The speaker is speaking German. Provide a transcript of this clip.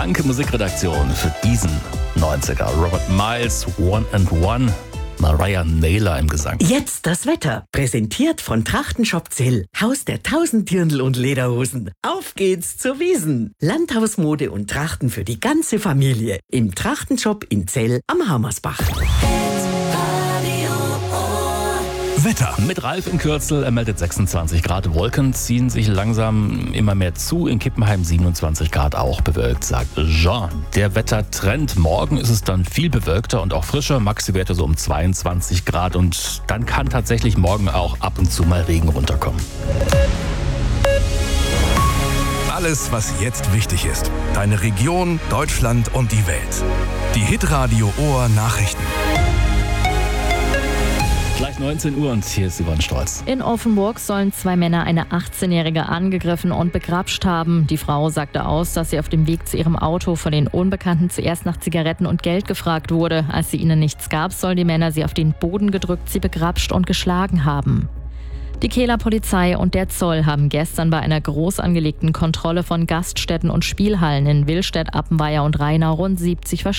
Kranke Musikredaktion für diesen 90er. Robert Miles, One and One, Mariah Naylor im Gesang. Jetzt das Wetter, präsentiert von Trachtenshop Zell. Haus der 1000 Dirndl und Lederhosen. Auf geht's zur Wiesn. Landhausmode und Trachten für die ganze Familie. Im Trachtenshop in Zell am Hammersbach. Wetter. Mit Ralf in Kürzel, er meldet 26 Grad. Wolken ziehen sich langsam immer mehr zu. In Kippenheim 27 Grad auch bewölkt, sagt Jean. Der Wettertrend. Morgen ist es dann viel bewölkter und auch frischer. Maxi-Werte so um 22 Grad. Und dann kann tatsächlich morgen auch ab und zu mal Regen runterkommen. Alles, was jetzt wichtig ist. Deine Region, Deutschland und die Welt. Die Hitradio Ohr Nachrichten. Gleich 19 Uhr und hier ist Yvonne Stolz. In Offenburg sollen 2 Männer eine 18-Jährige angegriffen und begrapscht haben. Die Frau sagte aus, dass sie auf dem Weg zu ihrem Auto von den Unbekannten zuerst nach Zigaretten und Geld gefragt wurde. Als sie ihnen nichts gab, sollen die Männer sie auf den Boden gedrückt, sie begrapscht und geschlagen haben. Die Kehler Polizei und der Zoll haben gestern bei einer groß angelegten Kontrolle von Gaststätten und Spielhallen in Willstedt, Appenweier und Rheinau rund 70